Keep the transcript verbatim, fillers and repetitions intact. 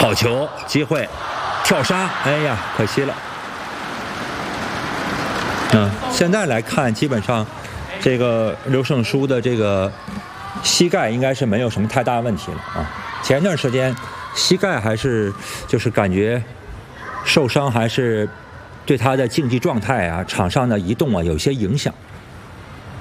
好球，机会，跳杀，哎呀，可惜了。嗯，现在来看，基本上这个刘胜书的这个膝盖应该是没有什么太大问题了啊。前段时间膝盖还是就是感觉受伤，还是对他的竞技状态啊、场上的移动啊有些影响。